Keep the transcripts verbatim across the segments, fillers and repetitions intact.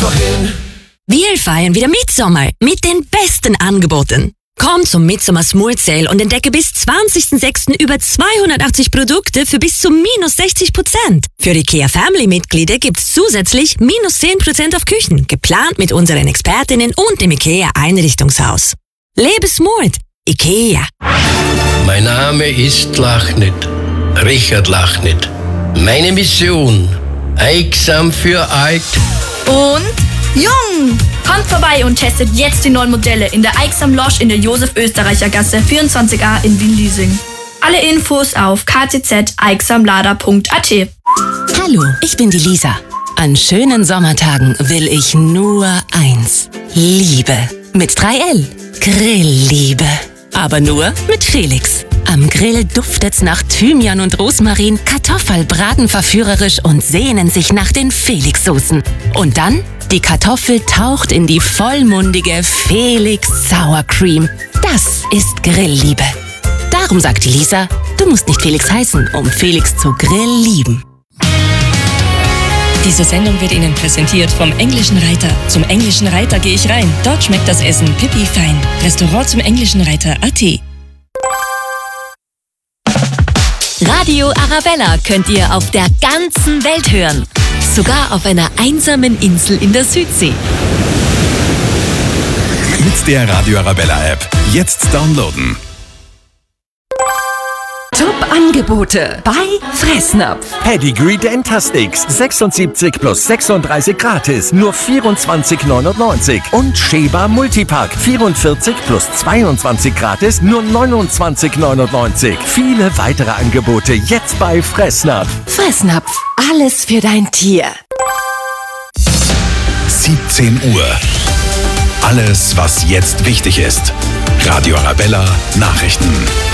einfach hin. Wir feiern wieder Mitsommer mit den besten Angeboten. Komm zum Midsommer Smooth Sale und entdecke bis zwanzigsten sechsten über zweihundertachtzig Produkte für bis zu minus sechzig Prozent. Für IKEA Family Mitglieder gibt's zusätzlich minus zehn Prozent auf Küchen, geplant mit unseren Expertinnen und dem IKEA Einrichtungshaus. Lebe smooth, IKEA. Mein Name ist Lachnit, Richard Lachnit. Meine Mission, Eiksam für alt und jung. Kommt vorbei und testet jetzt die neuen Modelle in der Eiksam Lounge in der Josef-Österreicher-Gasse vierundzwanzig a in Wien-Liesing. Alle Infos auf k t z eichsamlader punkt a t. Hallo, ich bin die Lisa. An schönen Sommertagen will ich nur eins. Liebe. Mit drei L. Grillliebe. Aber nur mit Felix. Am Grill duftet's nach Thymian und Rosmarin, Kartoffelbraten verführerisch und sehnen sich nach den Felix-Soßen. Und dann, die Kartoffel taucht in die vollmundige Felix Sour Cream. Das ist Grillliebe. Darum sagt die Lisa, du musst nicht Felix heißen, um Felix zu Grill lieben. Diese Sendung wird Ihnen präsentiert vom Englischen Reiter. Zum Englischen Reiter gehe ich rein. Dort schmeckt das Essen pipi fein. Restaurant zum Englischen Reiter punkt a t. Radio Arabella könnt ihr auf der ganzen Welt hören. Sogar auf einer einsamen Insel in der Südsee. Mit der Radio Arabella App. Jetzt downloaden. Top-Angebote bei Fressnapf. Pedigree Dentasticks sechsundsiebzig plus sechsunddreißig gratis, nur vierundzwanzig neunundneunzig. Und Sheba Multipack vierundvierzig plus zweiundzwanzig gratis, nur neunundzwanzig neunundneunzig. Viele weitere Angebote jetzt bei Fressnapf. Fressnapf, alles für dein Tier. siebzehn Uhr. Alles, was jetzt wichtig ist. Radio Arabella Nachrichten.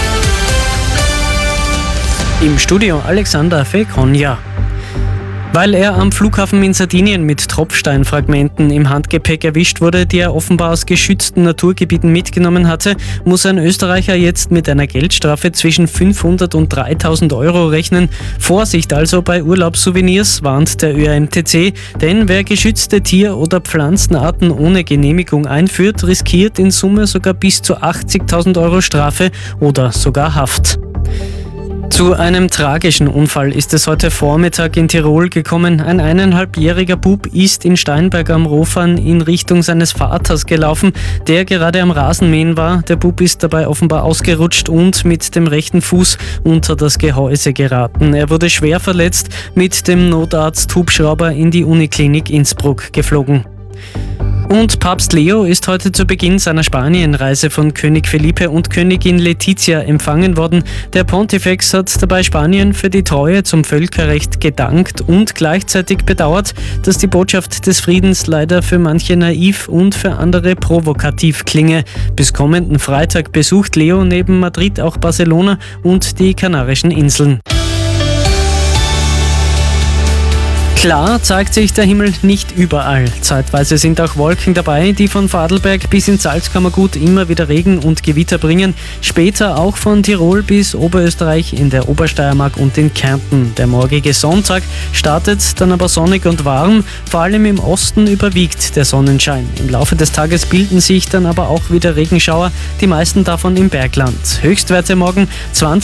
Im Studio Alexander Fekonja. Weil er am Flughafen in Sardinien mit Tropfsteinfragmenten im Handgepäck erwischt wurde, die er offenbar aus geschützten Naturgebieten mitgenommen hatte, muss ein Österreicher jetzt mit einer Geldstrafe zwischen fünfhundert und dreitausend Euro rechnen. Vorsicht also bei Urlaubssouvenirs, warnt der Ö A M T C, denn wer geschützte Tier- oder Pflanzenarten ohne Genehmigung einführt, riskiert in Summe sogar bis zu achtzigtausend Euro Strafe oder sogar Haft. Zu einem tragischen Unfall ist es heute Vormittag in Tirol gekommen. Ein eineinhalbjähriger Bub ist in Steinberg am Rofern in Richtung seines Vaters gelaufen, der gerade am Rasenmähen war. Der Bub ist dabei offenbar ausgerutscht und mit dem rechten Fuß unter das Gehäuse geraten. Er wurde schwer verletzt, mit dem Notarzt-Hubschrauber in die Uniklinik Innsbruck geflogen. Und Papst Leo ist heute zu Beginn seiner Spanienreise von König Felipe und Königin Letizia empfangen worden. Der Pontifex hat dabei Spanien für die Treue zum Völkerrecht gedankt und gleichzeitig bedauert, dass die Botschaft des Friedens leider für manche naiv und für andere provokativ klinge. Bis kommenden Freitag besucht Leo neben Madrid auch Barcelona und die Kanarischen Inseln. Klar zeigt sich der Himmel nicht überall. Zeitweise sind auch Wolken dabei, die von Vorarlberg bis ins Salzkammergut immer wieder Regen und Gewitter bringen. Später auch von Tirol bis Oberösterreich in der Obersteiermark und in Kärnten. Der morgige Sonntag startet dann aber sonnig und warm. Vor allem im Osten überwiegt der Sonnenschein. Im Laufe des Tages bilden sich dann aber auch wieder Regenschauer, die meisten davon im Bergland. Höchstwerte morgen zwanzig